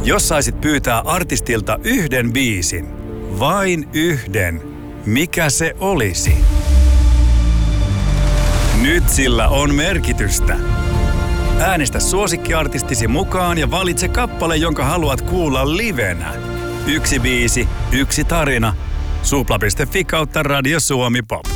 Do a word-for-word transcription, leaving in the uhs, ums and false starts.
Jos saisit pyytää artistilta yhden biisin, vain yhden, mikä se olisi? Nyt sillä on merkitystä. Äänestä suosikkiartistisi mukaan ja valitse kappale, jonka haluat kuulla livenä. Yksi biisi, yksi tarina. Supla piste fi kautta Radio Suomi Pop.